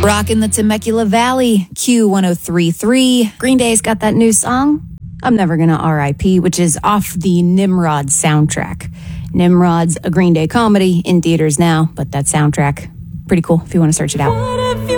Rockin' the Temecula Valley, Q1033. Green Day's got that new song, I'm Never Gonna R.I.P., which is off the Nimrod soundtrack. Nimrod's a Green Day comedy in theaters now, but that soundtrack, pretty cool if you want to search it out.